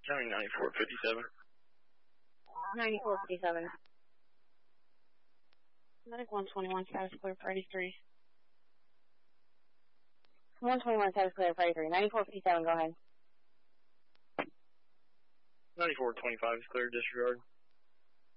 County 9457. 9457. Medic 121, status clear for 83. 121, status clear for 83. 9457, go ahead. 9425 is clear, disregard.